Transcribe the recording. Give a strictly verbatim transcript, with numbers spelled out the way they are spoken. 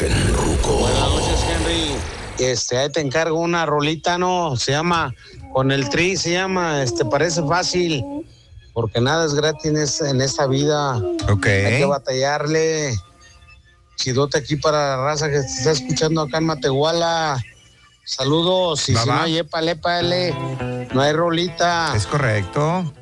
imagen, ruco. Buenas noches, Henry. Este, ahí te encargo una rolita, ¿no? Se llama, con el Tri, se llama, este, parece fácil, porque nada es gratis en, es, en esta vida. Ok. Hay que batallarle. Chidote aquí para la raza que te está escuchando acá en Matehuala. Saludos, y Va, si va. no hay épale, épale, no hay rolita. Es correcto.